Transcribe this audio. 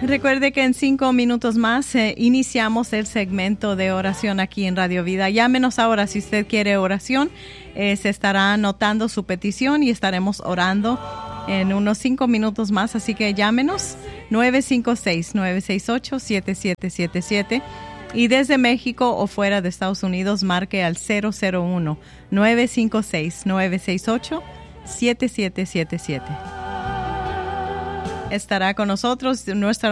Recuerde que en 5 minutos más iniciamos el segmento de oración aquí en Radio Vida. Llámenos ahora si usted quiere oración. Se estará anotando su petición y estaremos orando en unos 5 minutos más. Así que llámenos 956-968-7777. Y desde México o fuera de Estados Unidos, marque al 001-956-968-7777. Estará con nosotros nuestra